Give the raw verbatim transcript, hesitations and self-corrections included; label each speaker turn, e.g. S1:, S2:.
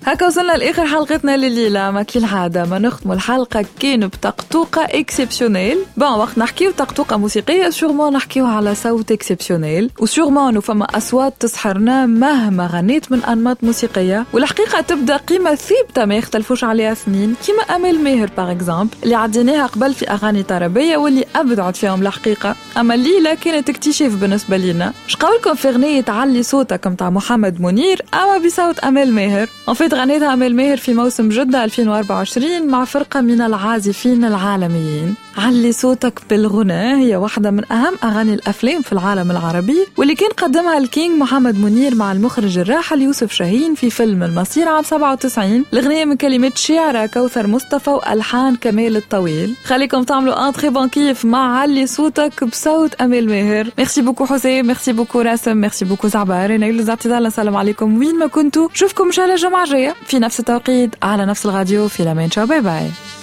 S1: هكا وصلنا لآخر حلقتنا لليلة. ما كالعادة ما نختم الحلقة كين بتقطوقة اكسبسيونيل. بون وقت نحكيو تقطوقة موسيقية سورمون نحكيو على صوت اكسبسيونيل، وسورمون فما أصوات تسحرنا مهما غنيت من أنماط موسيقية، والحقيقة تبدأ قيمة ثابتة ما يختلفوش عليها اثنين، كيما أمال ماهر باغ اكزامبل اللي عديناها قبل في أغاني طربية واللي أبدعت فيهم الحقيقة. أما الليلة كانت اكتشاف بالنسبة لنا. شقولكم في غنية علي صوتك متاع محمد منير أما بصوت أمال ماهر. وفيت غنيتها أمال ماهر في موسم جدة ألفين وأربعة وعشرين مع فرقة من العازفين العالميين. علي صوتك بالغناء هي واحدة من أهم أغاني الأفلام في العالم العربي، واللي كان قدمها الكينج محمد منير مع المخرج الراحل يوسف شاهين في فيلم المصير عام سبعة وتسعين. الغنية من كلمات شاعرة كوثر مصطفى وألحان كمال الطويل. خليكم تعملوا انتري بون كيف مع علي صوتك بصوت أمال ماهر. ميرسي بوكو حسين، ميرسي بوكو راسم، ميرسي بوكو زعبار. نيل الاعتذار، السلام عليكم وين ما كنتوا. شوفكم إن شاء الله الجمعة الجاية في نفس التوقيت على نفس الراديو. في الأمان، شاو، باي باي.